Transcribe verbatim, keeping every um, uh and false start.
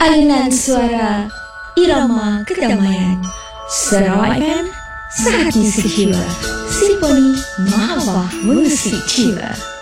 Alunan suara Irama Kedamaian Sarawak F M, sehati sejiwa. Simponi Mahawah Musik Jiwa.